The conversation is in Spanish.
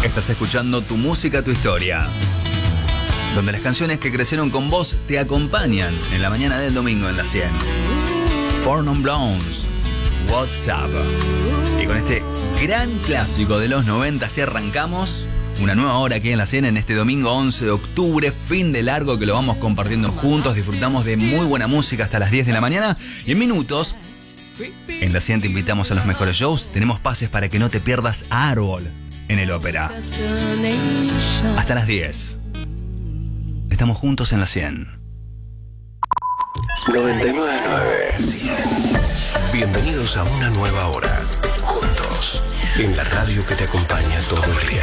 Estás escuchando Tu Música, Tu Historia, donde las canciones que crecieron con vos te acompañan en la mañana del domingo en la 100. Four Non Blondes, WhatsApp. Y con este gran clásico de los 90 así arrancamos una nueva hora aquí en la 100 en este domingo 11 de octubre, fin de largo que lo vamos compartiendo juntos. Disfrutamos de muy buena música hasta las 10 de la mañana y en minutos en la 100 te invitamos a los mejores shows. Tenemos pases para que no te pierdas a Árbol en el Ópera. Hasta las 10. Estamos juntos en la 100. 99.9. Bienvenidos a una nueva hora. Juntos. En la radio que te acompaña todo el día.